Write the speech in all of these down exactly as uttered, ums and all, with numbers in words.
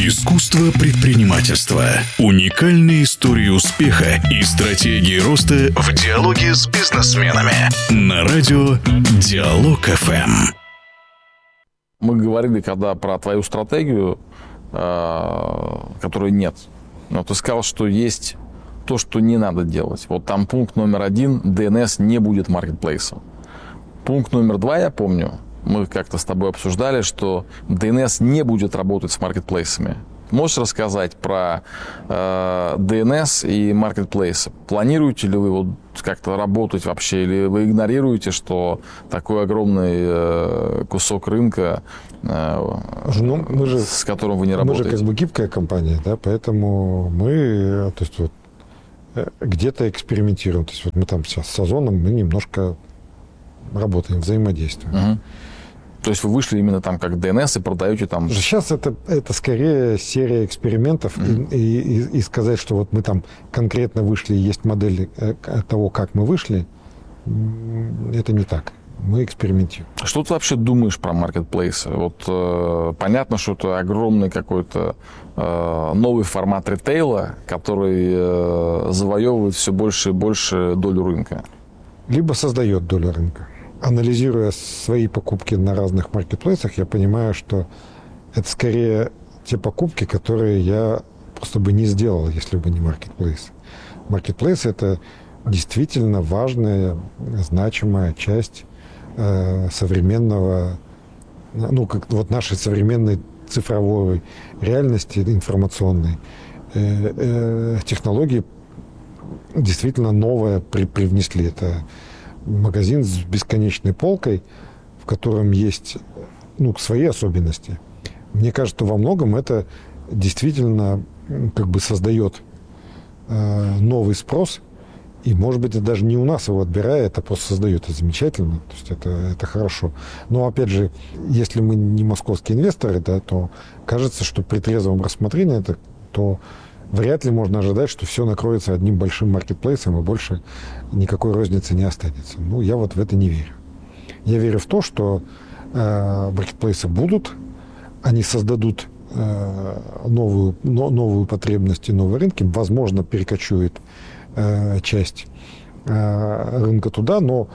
Искусство предпринимательства. Уникальные истории успеха и стратегии роста в диалоге с бизнесменами. На радио Диалог эф эм. Мы говорили, когда про твою стратегию, которой нет. Но ты сказал, что есть то, что не надо делать. Вот там пункт номер один: ди эн эс не будет маркетплейсом. Пункт номер два, я помню, мы как-то с тобой обсуждали, что ди эн эс не будет работать с маркетплейсами. Можешь рассказать про э, ди эн эс и маркетплейсы? Планируете ли вы вот как-то работать вообще, или вы игнорируете, что такой огромный э, кусок рынка, э, ну, мы же, с которым вы не работаете? Мы же как бы гибкая компания, да, поэтому мы, то есть вот, где-то экспериментируем. То есть вот мы там сейчас с Озоном мы немножко работаем, взаимодействуем. Угу. То есть вы вышли именно там как ди эн эс и продаете там... Сейчас это, это скорее серия экспериментов. Mm-hmm. и, и, и сказать, что вот мы там конкретно вышли, есть модели того, как мы вышли, это не так. Мы экспериментируем. Что ты вообще думаешь про маркетплейсы? Вот э, понятно, что это огромный какой-то э, новый формат ритейла, который э, завоевывает все больше и больше долю рынка. Либо создает долю рынка. Анализируя свои покупки на разных маркетплейсах, я понимаю, что это скорее те покупки, которые я просто бы не сделал, если бы не маркетплейс. Маркетплейс – это действительно важная, значимая часть э, современного, ну, как вот нашей современной цифровой реальности, информационной. Э, э, технологии действительно новое при, привнесли. Это магазин с бесконечной полкой, в котором есть, ну, свои особенности. Мне кажется, во многом это действительно как бы создает э, новый спрос, и, может быть, это даже не у нас его отбирает, а просто создает. Это замечательно, то есть это, это хорошо. Но, опять же, если мы не московские инвесторы, да, то кажется, что при трезвом рассмотрении это, то вряд ли можно ожидать, что все накроется одним большим маркетплейсом, и больше никакой розницы не останется. Ну, я вот в это не верю. Я верю в то, что э, маркетплейсы будут, они создадут э, новую, но, новую потребность и новые рынки, возможно, перекочует э, часть э, рынка туда, но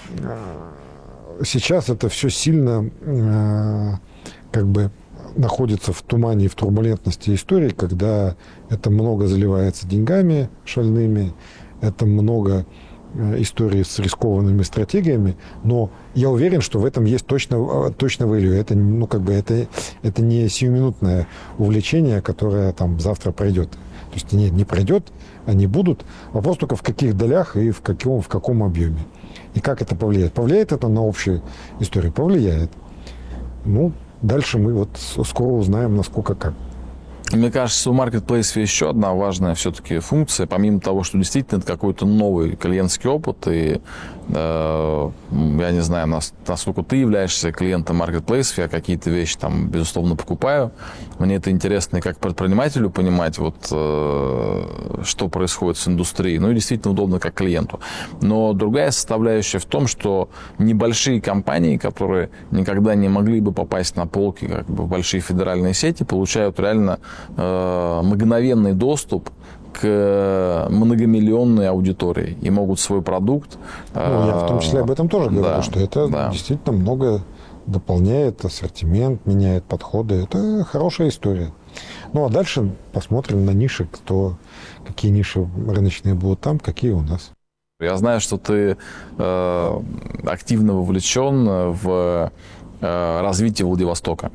э, сейчас это все сильно э, как бы находится в тумане и в турбулентности истории, когда это много заливается деньгами шальными, это много историй с рискованными стратегиями, но я уверен, что в этом есть точно, точно value. Это, ну, как бы это, это не сиюминутное увлечение, которое там завтра пройдет. То есть не, не пройдет, они будут. Вопрос только в каких долях и в каком, в каком объеме. И как это повлияет. Повлияет это на общую историю? Повлияет. Ну, дальше мы вот скоро узнаем, насколько как. Мне кажется, у маркетплейса еще одна важная все-таки функция, помимо того, что действительно это какой-то новый клиентский опыт, и э, я не знаю, насколько ты являешься клиентом маркетплейсов, я какие-то вещи там, безусловно, покупаю. Мне это интересно и как предпринимателю понимать, вот, э, что происходит с индустрией, ну и действительно удобно как клиенту. Но другая составляющая в том, что небольшие компании, которые никогда не могли бы попасть на полки как бы, в большие федеральные сети, получают реально мгновенный доступ к многомиллионной аудитории и могут свой продукт... Ну, я в том числе об этом тоже говорю, да, что это да. действительно много дополняет ассортимент, меняет подходы. Это хорошая история. Ну, а дальше посмотрим на ниши, кто, какие ниши рыночные будут там, какие у нас. Я знаю, что ты э, активно вовлечен в э, развитие Владивостока.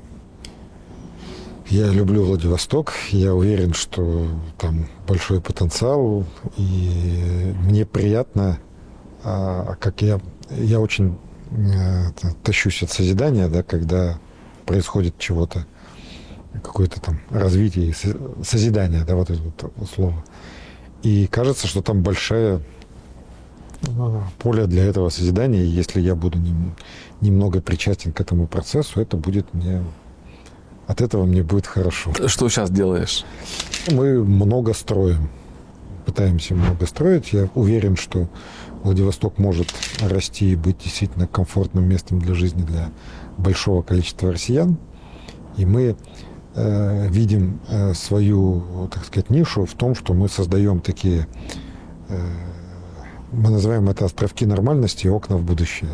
Я люблю Владивосток, я уверен, что там большой потенциал, и мне приятно, как я, я очень тащусь от созидания, да, когда происходит чего-то, какое-то там развитие, созидание, да, вот это вот слово. И кажется, что там большое поле для этого созидания, и если я буду немного причастен к этому процессу, это будет мне... От этого мне будет хорошо. Что сейчас делаешь? Мы много строим. Пытаемся много строить. Я уверен, что Владивосток может расти и быть действительно комфортным местом для жизни для большого количества россиян. И мы э, видим э, свою, так сказать, нишу в том, что мы создаем такие, э, мы называем это островки нормальности и окна в будущее.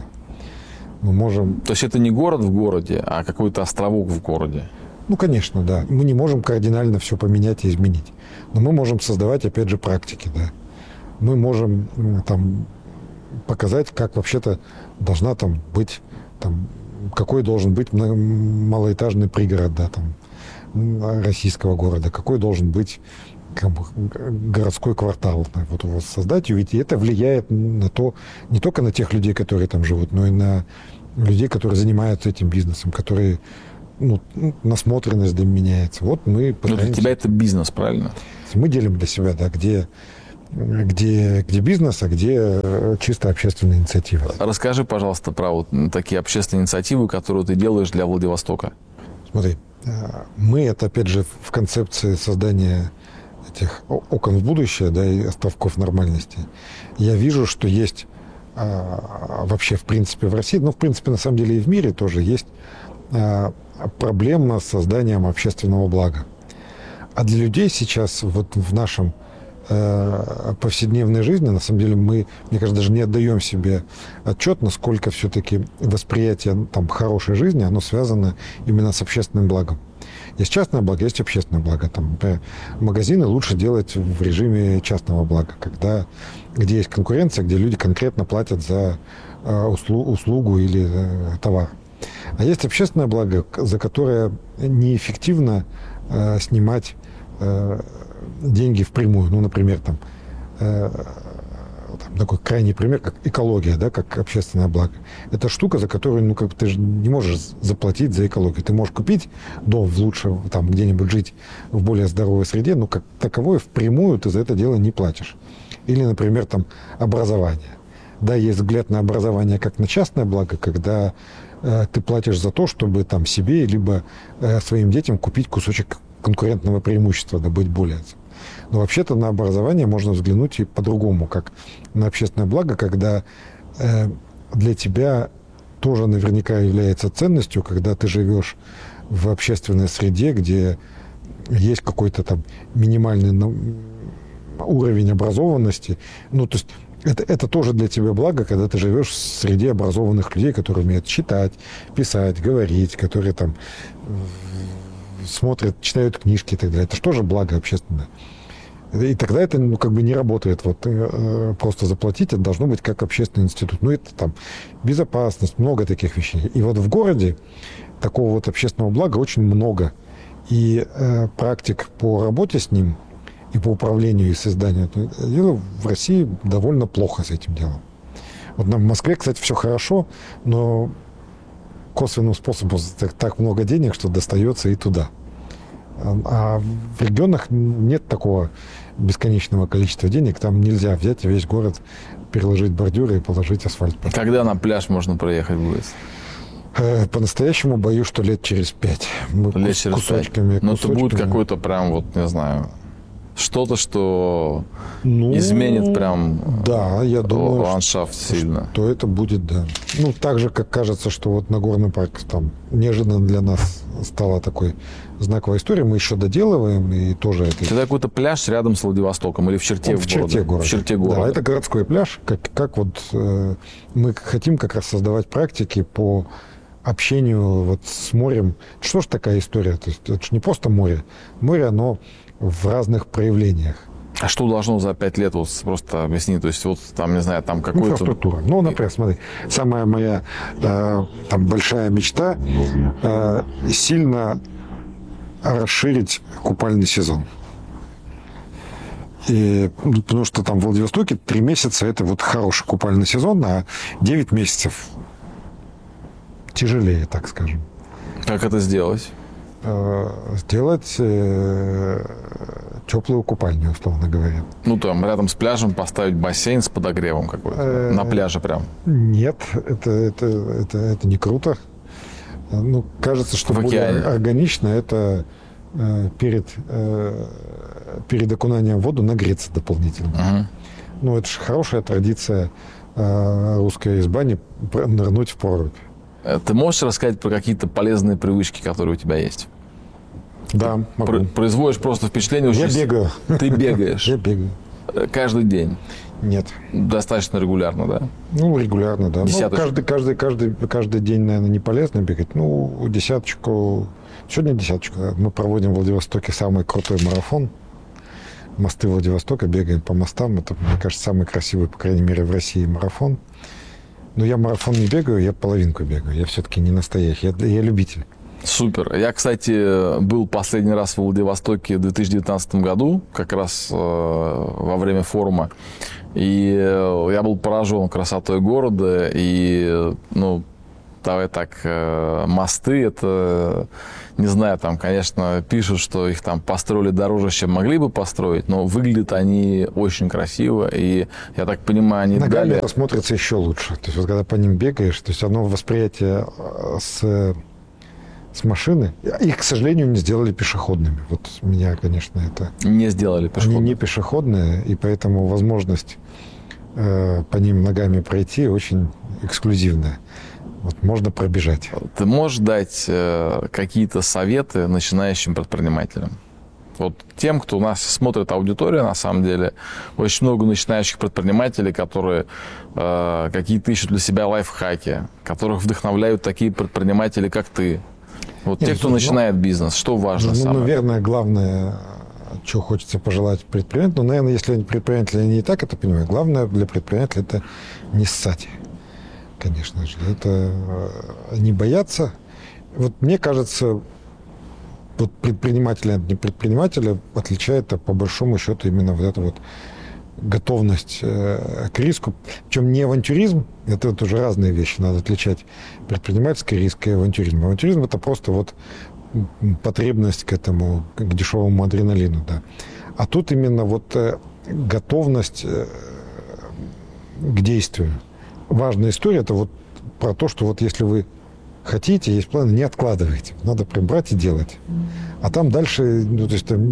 Мы можем... То есть это не город в городе, а какой-то островок в городе? Ну, конечно, да. Мы не можем кардинально все поменять и изменить. Но мы можем создавать, опять же, практики, да. Мы можем там показать, как вообще-то должна там быть, там, какой должен быть малоэтажный пригород, да, там, российского города, какой должен быть как бы, городской квартал. Да, вот его создать, ведь это влияет на то, не только на тех людей, которые там живут, но и на людей, которые занимаются этим бизнесом, которые, ну, насмотренность да, меняется. Вот мы пытаемся... Но для тебя это бизнес, правильно? Мы делим для себя, да, где, где, где бизнес, а где чисто общественная инициатива. Расскажи, пожалуйста, про вот такие общественные инициативы, которые ты делаешь для Владивостока. Смотри, мы это, опять же, в концепции создания этих окон в будущее, да, и островков нормальности. Я вижу, что есть а, вообще, в принципе, в России, ну, в принципе, на самом деле и в мире тоже есть а, проблема с созданием общественного блага. А для людей сейчас, вот в нашем э, повседневной жизни, на самом деле, мы, мне кажется, даже не отдаем себе отчет, насколько все-таки восприятие там, хорошей жизни, оно связано именно с общественным благом. Есть частное благо, есть общественное благо. Там, например, магазины лучше делать в режиме частного блага, когда, где есть конкуренция, где люди конкретно платят за э, услу, услугу или э, товар. А есть общественное благо, за которое неэффективно э, снимать э, деньги впрямую. Ну, например, там, э, там такой крайний пример, как экология, да, как общественное благо. Это штука, за которую, ну, как бы ты же не можешь заплатить за экологию. Ты можешь купить дом в лучше, там, где-нибудь жить в более здоровой среде, но как таковое впрямую ты за это дело не платишь. Или, например, там, образование. Да, есть взгляд на образование как на частное благо, когда э, ты платишь за то, чтобы там себе либо э, своим детям купить кусочек конкурентного преимущества, да, быть более. Но вообще-то на образование можно взглянуть и по-другому, как на общественное благо, когда э, для тебя тоже наверняка является ценностью, когда ты живешь в общественной среде, где есть какой-то там минимальный ну, уровень образованности. Ну, то есть это, это тоже для тебя благо, когда ты живешь в среде образованных людей, которые умеют читать, писать, говорить, которые там смотрят, читают книжки и так далее. Это же тоже благо общественное. И тогда это ну, как бы не работает. Вот, э, просто заплатить, это должно быть как общественный институт. Ну, это там безопасность, много таких вещей. И вот в городе такого вот общественного блага очень много. И э, практик по работе с ним и по управлению и созданию этого дела в России довольно плохо с этим делом. Вот в Москве, кстати, все хорошо, но косвенным способом так, так много денег, что достается и туда. А в регионах нет такого бесконечного количества денег. Там нельзя взять и весь город переложить бордюры и положить асфальт. Когда на пляж можно проехать будет? По-настоящему боюсь, что лет через пять. Мы лет через кусочками, пять. Но кусочками. это будет какой-то прям, вот, не знаю, что-то, что ну, изменит прям да, я думаю, ландшафт что, сильно. То это будет, да. Ну, так же, как кажется, что вот Нагорный парк там неожиданно для нас стала такой знаковой историей. Мы еще доделываем, и тоже это... Это какой-то пляж рядом с Владивостоком или в черте в черте города. В черте города. Да, это городской пляж. Как, как вот э, мы хотим как раз создавать практики по общению вот с морем. Что ж такая история? То есть, это же не просто море. Море, оно в разных проявлениях. А что должно за пять лет, вот просто объясни, то есть вот там, не знаю, там какой-то... Инфраструктура. Ну, например, смотри, самая моя э, там большая мечта э, сильно расширить купальный сезон. И, потому что там в Владивостоке три месяца это вот хороший купальный сезон, а девять месяцев тяжелее, так скажем. Как это сделать? Сделать э, теплую купальню, условно говоря. Ну, там, рядом с пляжем поставить бассейн с подогревом какой-то. На пляже прям. Нет, это, это, это, это не круто. Ну, кажется, что более органично это э, перед, э, перед окунанием в воду нагреться дополнительно. Uh-huh. Ну, это же хорошая традиция э, русской из бани нырнуть в прорубь. Ты можешь рассказать про какие-то полезные привычки, которые у тебя есть? Да, могу. Пр- производишь просто впечатление. Я очень... бегаю. Ты бегаешь? Я бегаю. Каждый день? Нет. Достаточно регулярно, да? Ну, регулярно, да. Ну, каждый, каждый, каждый, каждый день, наверное, не полезно бегать. Ну, десяточку. Сегодня десяточку. Да. Мы проводим в Владивостоке самый крутой марафон. Мосты Владивостока, бегаем по мостам. Это, мне кажется, самый красивый, по крайней мере, в России марафон. Но я марафон не бегаю, я половинку бегаю. Я все-таки не настоящий, я, я любитель. Супер. Я, кстати, был последний раз в Владивостоке в две тысячи девятнадцатом году, как раз э, во время форума. И э, я был поражен красотой города. И, ну, давай так, э, мосты, это, не знаю, там, конечно, пишут, что их там построили дороже, чем могли бы построить, но выглядят они очень красиво. И, я так понимаю, они ногами дали... это смотрится еще лучше. То есть, вот когда по ним бегаешь, то есть, оно восприятие с... с машины. Их, к сожалению, не сделали пешеходными. Вот меня, конечно, это... Не сделали пешеходными. Они не пешеходные, и поэтому возможность э, по ним ногами пройти очень эксклюзивная. Вот можно пробежать. Ты можешь дать э, какие-то советы начинающим предпринимателям? Вот тем, кто у нас смотрит аудиторию, на самом деле, очень много начинающих предпринимателей, которые э, какие-то ищут для себя лайфхаки, которых вдохновляют такие предприниматели, как ты. Вот Нет, те, кто ну, начинает бизнес, что важно ну, самое? Наверное, главное, что хочется пожелать предпринимателю, ну, наверное, если они предприниматели, они и так это понимают, главное для предпринимателя – это не ссать, конечно же. Это не бояться. Вот мне кажется, вот предпринимателя от непредпринимателя отличает по большому счету именно вот эта вот готовность э, к риску. Причем не авантюризм, это тоже разные вещи, надо отличать предпринимательский риск и авантюризм. Авантюризм – это просто вот потребность к этому, к дешевому адреналину. Да. А тут именно вот э, готовность э, к действию. Важная история – это вот про то, что вот если вы хотите, есть план, не откладывайте. Надо прям брать и делать. А там дальше, ну, то есть, там,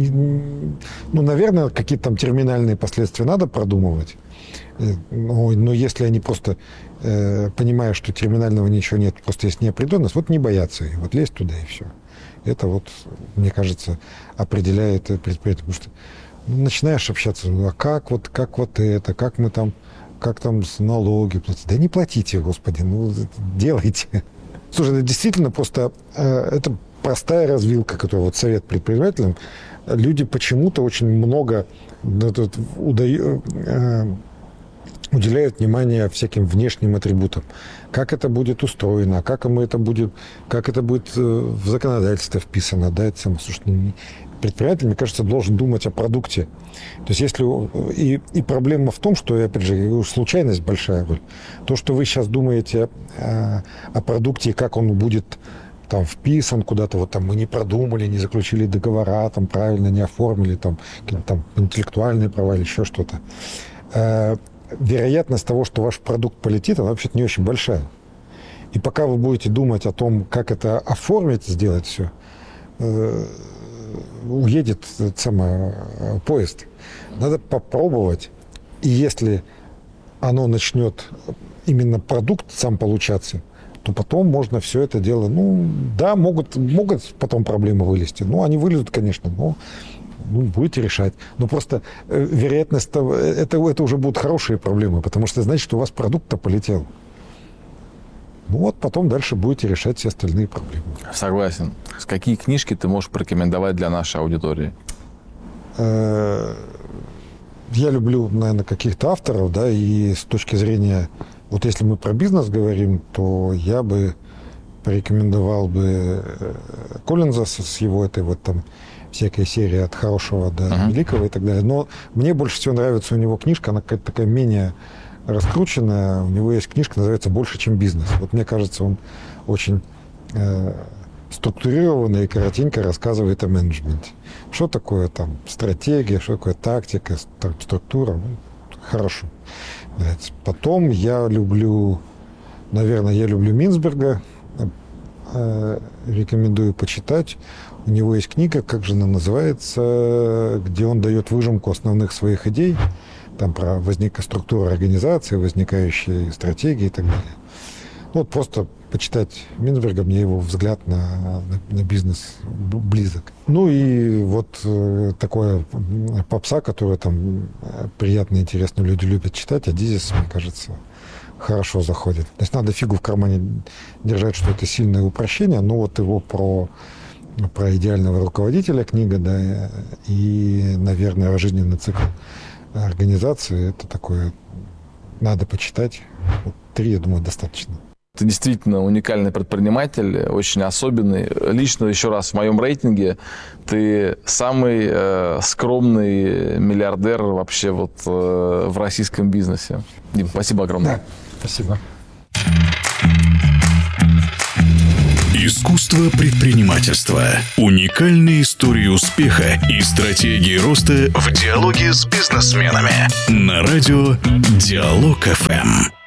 ну, наверное, какие-то там терминальные последствия надо продумывать. Но, но если они просто э, понимают, что терминального ничего нет, просто есть неопределенность, вот не бояться и вот лезть туда и все. Это вот, мне кажется, определяет предприятие. Потому что ну, начинаешь общаться, ну, а как вот, как вот это, как мы там, как там с налоги платить? Да не платите, господи, ну делайте. Слушай, это действительно просто э, это простая развилка, которую вот совет предпринимателям. Люди почему-то очень много да, тут, удаю, э, уделяют внимание всяким внешним атрибутам. Как это будет устроено, как ему это будет, как это будет в законодательство вписано. Да, это само, слушай, предприниматель, мне кажется, должен думать о продукте. То есть если... И, и проблема в том, что, опять же, случайность большая роль. То, что вы сейчас думаете о, о продукте, как он будет там вписан куда-то, вот там мы не продумали, не заключили договора, там правильно не оформили, там, там интеллектуальные права или еще что-то. Вероятность того, что ваш продукт полетит, она вообще-то не очень большая. И пока вы будете думать о том, как это оформить, сделать все, уедет самый поезд. Надо попробовать. И если оно начнет, именно продукт сам получаться, то потом можно все это дело, ну, да, могут, могут потом проблемы вылезти. Ну, они вылезут, конечно, но ну, будете решать. Но просто э, вероятность того, это, это уже будут хорошие проблемы, потому что значит, что у вас продукт-то полетел. Ну вот потом дальше будете решать все остальные проблемы. Согласен. С какие книжки ты можешь порекомендовать для нашей аудитории? Я люблю, наверное, каких-то авторов, да, и с точки зрения, вот если мы про бизнес говорим, то я бы порекомендовал бы Коллинза с его этой вот там всякой серии от хорошего до uh-huh. великого и так далее. Но мне больше всего нравится у него книжка, она какая-то такая менее раскрученная. У него есть книжка, называется «Больше, чем бизнес». Вот мне кажется, он очень э, структурированно и коротенько рассказывает о менеджменте. Что такое там стратегия, что такое тактика, структура. Ну, хорошо. Потом я люблю, наверное, я люблю Минсберга. Э, рекомендую почитать. У него есть книга, как же она называется, где он дает выжимку основных своих идей. Там про возник... структуру организации, возникающие стратегии и так далее. Вот просто почитать Минсберга, мне его взгляд на, на, на бизнес близок. Ну и вот э, такое попса, которое там приятно и интересно люди любят читать, а Дизис, мне кажется, хорошо заходит. То есть надо фигу в кармане держать, что это сильное упрощение, но вот его про, про идеального руководителя книга, да, и, наверное, жизненный цикл организации, это такое надо почитать. Вот три, я думаю, достаточно. Ты действительно уникальный предприниматель, очень особенный. Лично, еще раз, в моем рейтинге ты самый э, скромный миллиардер вообще вот э, в российском бизнесе. Дим, спасибо огромное. Да, спасибо. Искусство предпринимательства. Уникальные истории успеха и стратегии роста в диалоге с бизнесменами. На радио Диалог эф эм.